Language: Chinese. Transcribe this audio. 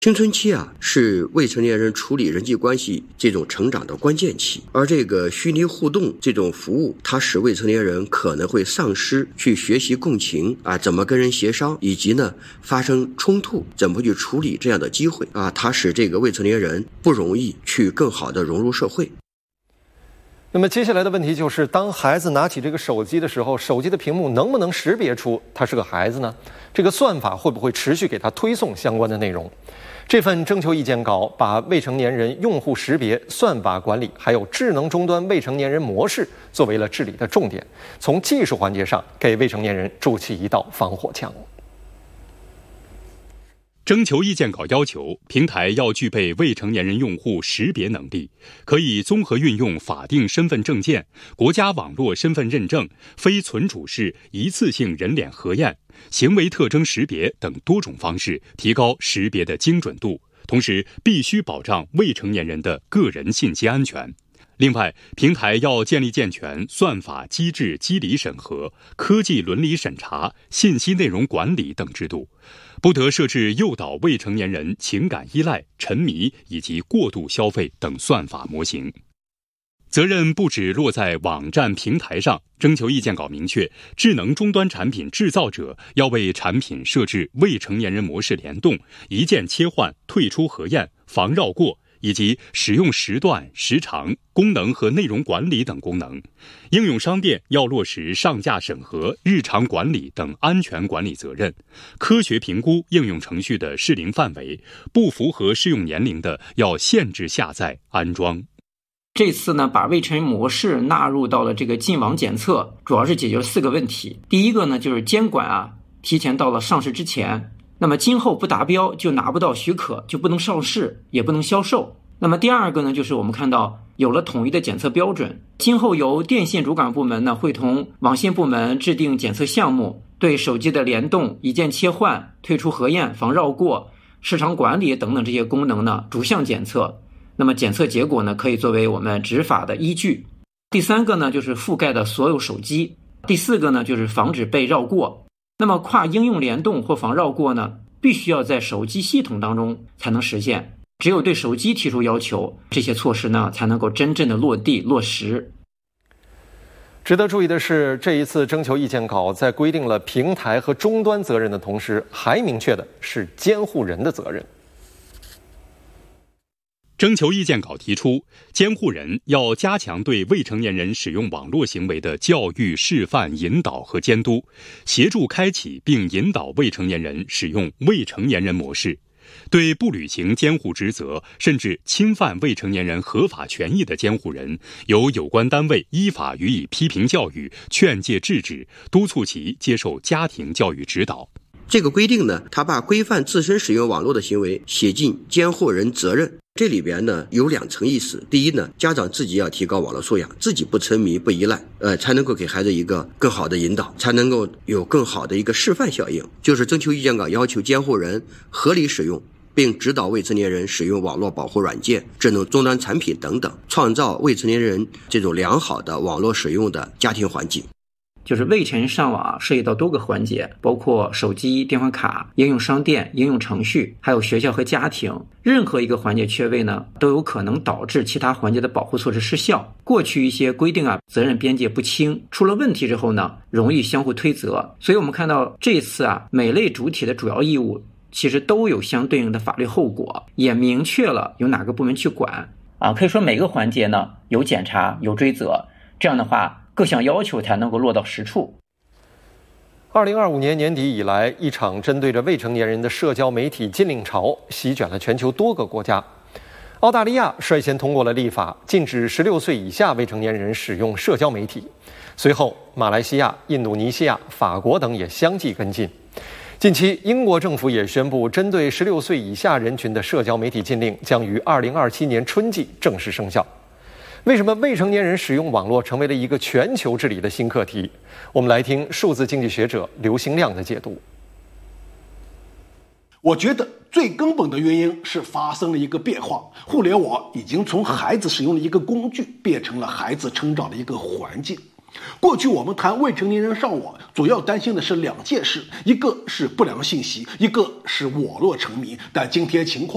青春期是未成年人处理人际关系这种成长的关键期，而这个虚拟互动这种服务，它使未成年人可能会丧失去学习共情怎么跟人协商，以及发生冲突怎么去处理这样的机会它使这个未成年人不容易去更好的融入社会。 那么接下来的问题就是，当孩子拿起这个手机的时候，手机的屏幕能不能识别出他是个孩子呢？这个算法会不会持续给他推送相关的内容？这份征求意见稿把未成年人用户识别、算法管理，还有智能终端未成年人模式作为了治理的重点，从技术环节上给未成年人筑起一道防火墙。 征求意见稿要求，平台要具备未成年人用户识别能力，可以综合运用法定身份证件、国家网络身份认证、非存储式一次性人脸核验、行为特征识别等多种方式，提高识别的精准度，同时必须保障未成年人的个人信息安全。另外，平台要建立健全算法机制机理审核、科技伦理审查、信息内容管理等制度，不得设置诱导未成年人情感依赖、沉迷以及过度消费等算法模型。责任不只落在网站平台上，征求意见稿明确，智能终端产品制造者要为产品设置未成年人模式联动、一键切换、退出核验、防绕过，以及使用时段、时长、功能和内容管理等功能。应用商店要落实上架审核、日常管理等安全管理责任，科学评估应用程序的适龄范围，不符合适用年龄的要限制下载、安装。 这次呢，把未成年模式纳入到了这个进网检测，主要是解决了4个问题。第一个呢，就是监管提前到了上市之前，那么今后不达标就拿不到许可，就不能上市，也不能销售。那么第二个呢，就是我们看到有了统一的检测标准，今后由电信主管部门呢会同网信部门制定检测项目，对手机的联动、一键切换、退出核验、防绕过、市场管理等等这些功能呢逐项检测。那么检测结果呢，可以作为我们执法的依据。第三个呢，就是覆盖的所有手机。第四个呢，就是防止被绕过。那么跨应用联动或防绕过呢，必须要在手机系统当中才能实现。只有对手机提出要求，这些措施呢才能够真正的落地落实。 值得注意的是，这一次征求意见稿在规定了平台和终端责任的同时，还明确的是监护人的责任。 征求意见稿提出，监护人要加强对未成年人使用网络行为的教育、示范、引导和监督，协助开启并引导未成年人使用未成年人模式。对不履行监护职责，甚至侵犯未成年人合法权益的监护人，由有关单位依法予以批评教育、劝诫制止，督促其接受家庭教育指导。 这个规定呢，它把规范自身使用网络的行为写进监护人责任。这里边呢有2层意思。第一呢，家长自己要提高网络素养，自己不沉迷不依赖，才能够给孩子一个更好的引导，才能够有更好的一个示范效应。就是征求意见稿要求监护人合理使用，并指导未成年人使用网络保护软件、智能终端产品等等，创造未成年人这种良好的网络使用的家庭环境。 就是未成年上网涉及到多个环节，包括手机、电话卡、应用商店、应用程序，还有学校和家庭。任何一个环节缺位呢，都有可能导致其他环节的保护措施失效。过去一些规定责任边界不清，出了问题之后呢，容易相互推责。所以我们看到这次每类主体的主要义务其实都有相对应的法律后果，也明确了由哪个部门去管。可以说每个环节呢有检查、有追责，这样的话各项要求才能够落到实处。 2025年年底以来，一场针对着未成年人的社交媒体禁令潮席卷了全球多个国家。澳大利亚率先通过了立法，禁止16岁以下未成年人使用社交媒体。随后，马来西亚、印度尼西亚、法国等也相继跟进。近期，英国政府也宣布，针对16岁以下人群的社交媒体禁令将于2027年春季正式生效。为什么未成年人使用网络成为了一个全球治理的新课题？我们来听数字经济学者刘兴亮的解读。 我觉得最根本的原因是发生了一个变化，互联网已经从孩子使用的一个工具变成了孩子成长的一个环境。过去我们谈未成年人上网，主要担心的是2件事，一个是不良信息，一个是网络沉迷。但今天情况